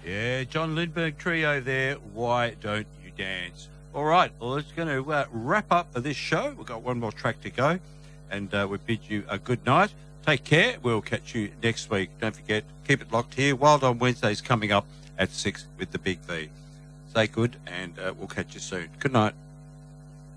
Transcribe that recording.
Yeah, John Lindbergh Trio there. Why don't you dance? All right, well, it's going to wrap up this show. We've got one more track to go, and we bid you a good night. Take care. We'll catch you next week. Don't forget, keep it locked here. Wild on Wednesday's coming up at 6 with the Big V. Stay good, and we'll catch you soon. Good night.